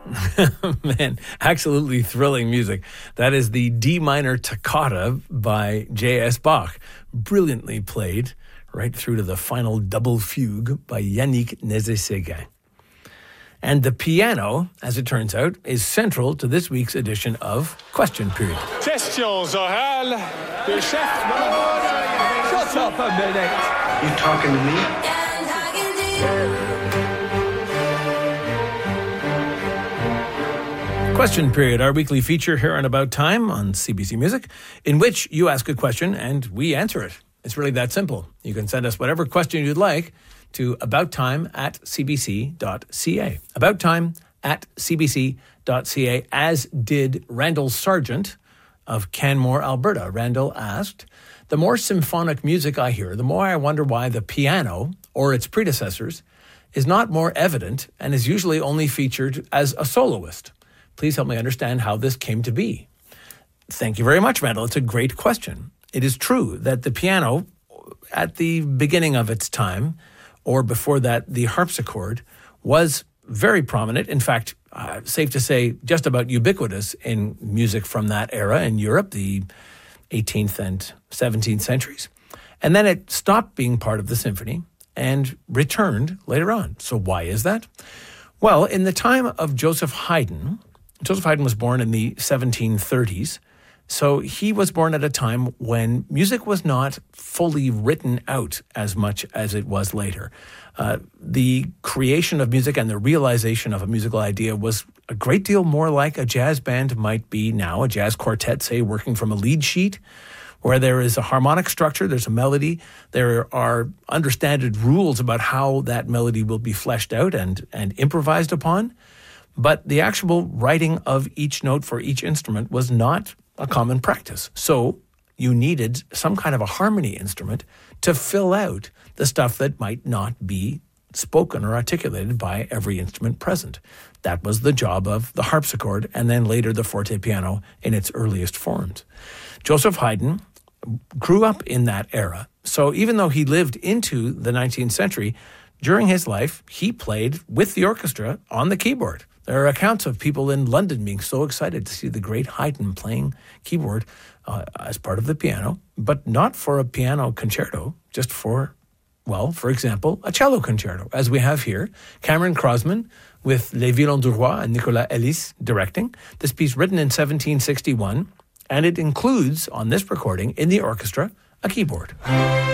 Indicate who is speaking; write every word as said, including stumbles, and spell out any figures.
Speaker 1: Man, absolutely thrilling music. That is the D minor toccata by J S Bach, brilliantly played right through to the final double fugue by Yannick Nézet-Séguin. And the piano, as it turns out, is central to this week's edition of Question Period.
Speaker 2: Questions orales de chef.
Speaker 3: Shut up a minute.
Speaker 4: You talking to me?
Speaker 1: Question Period, our weekly feature here on About Time on C B C Music, in which you ask a question and we answer it. It's really that simple. You can send us whatever question you'd like to abouttime at cbc.ca. Abouttime at cbc.ca, as did Randall Sargent of Canmore, Alberta. Randall asked, the more symphonic music I hear, the more I wonder why the piano, or its predecessors, is not more evident and is usually only featured as a soloist. Please help me understand how this came to be. Thank you very much, Randall. It's a great question. It is true that the piano, at the beginning of its time, or before that, the harpsichord, was very prominent. In fact, uh, safe to say, just about ubiquitous in music from that era in Europe, the eighteenth and seventeenth centuries. And then it stopped being part of the symphony and returned later on. So why is that? Well, in the time of Joseph Haydn, Joseph Haydn was born in the seventeen thirties. So he was born at a time when music was not fully written out as much as it was later. Uh, the creation of music and the realization of a musical idea was a great deal more like a jazz band might be now, a jazz quartet, say, working from a lead sheet, where there is a harmonic structure, there's a melody, there are understood rules about how that melody will be fleshed out and, and improvised upon. But the actual writing of each note for each instrument was not a common practice. So you needed some kind of a harmony instrument to fill out the stuff that might not be spoken or articulated by every instrument present. That was the job of the harpsichord and then later the forte piano in its earliest forms. Joseph Haydn grew up in that era. So even though he lived into the nineteenth century, during his life, he played with the orchestra on the keyboard. There are accounts of people in London being so excited to see the great Haydn playing keyboard uh, as part of the piano, but not for a piano concerto, just for, well, for example, a cello concerto, as we have here. Cameron Crosman with Les Violons du Roi and Nicolas Elis directing. This piece written in seventeen sixty-one, and it includes, on this recording, in the orchestra, a keyboard.